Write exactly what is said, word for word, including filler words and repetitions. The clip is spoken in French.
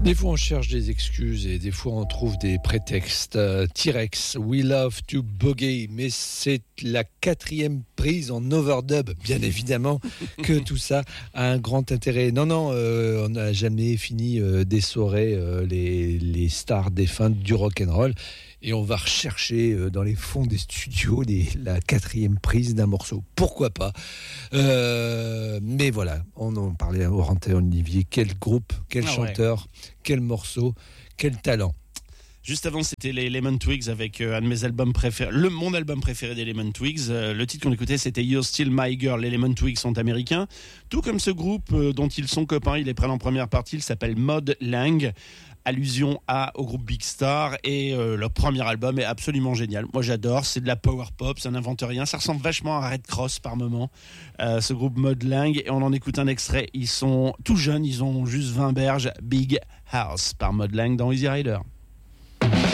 Des fois on cherche des excuses et des fois on trouve des prétextes. Euh, T-Rex, We Love to Boogie, mais c'est la quatrième prise en overdub, bien évidemment, que tout ça a un grand intérêt. Non, non, euh, on n'a jamais fini euh, d'essorer euh, les, les stars défuntes du rock'n'roll. Et on va rechercher euh, dans les fonds des studios les, la quatrième prise d'un morceau. Pourquoi pas euh, Mais voilà, on en parlait au Rantaine Olivier. Quel groupe, quel ah chanteur, ouais. Quel morceau, quel talent. Juste avant, c'était les Lemon Twigs avec euh, un de mes albums préférés, le, mon album préféré des Lemon Twigs. Euh, le titre qu'on écoutait, c'était You're Still My Girl. Les Lemon Twigs sont américains. Tout comme ce groupe euh, dont ils sont copains, ils les prennent en première partie, il s'appelle Mod Lang. Allusion à, au groupe Big Star, et euh, leur premier album est absolument génial. Moi j'adore, c'est de la power pop, ça n'invente rien, ça ressemble vachement à Red Cross par moment, euh, ce groupe Mod Lang, et on en écoute un extrait. Ils sont tout jeunes, ils ont juste vingt berges. Big House par Mod Lang dans Easy Rider.